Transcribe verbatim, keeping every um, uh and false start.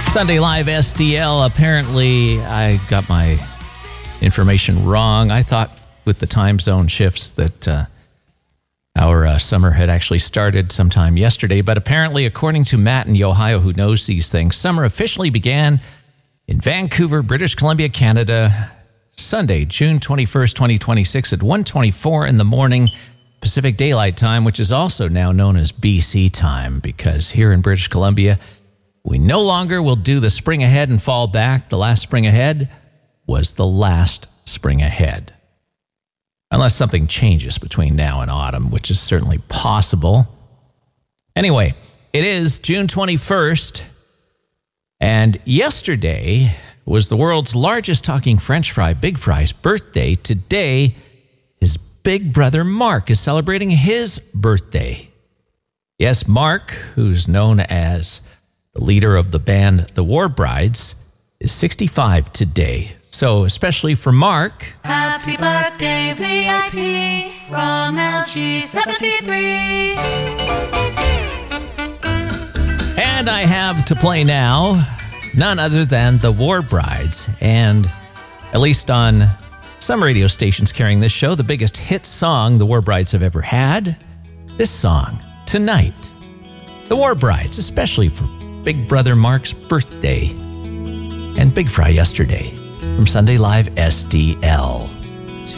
Sunday Live S D L. Apparently, I got my information wrong. I thought with the time zone shifts that uh, our uh, summer had actually started sometime yesterday. But apparently, according to Matt in Ohio, who knows these things, summer officially began in Vancouver, British Columbia, Canada, Sunday, June twenty-first, twenty twenty-six at one twenty-four in the morning, Pacific Daylight Time, which is also now known as B C time, because here in British Columbia, we no longer will do the spring ahead and fall back. The last spring ahead was the last spring ahead. Unless something changes between now and autumn, which is certainly possible. Anyway, it is June twenty-first, and yesterday was the world's largest talking French fry, Big Fry's birthday. Today, his big brother Mark is celebrating his birthday. Yes, Mark, who's known as the leader of the band The War Brides, is sixty-five today. So, especially for Mark, happy birthday, V I P from L G seventy-three. And I have to play now none other than The War Brides. And at least on some radio stations carrying this show, the biggest hit song the War Brides have ever had. This song, Tonight. The War Brides, especially for Big Brother Mark's birthday and Big Fry yesterday from Sunday Live S D L.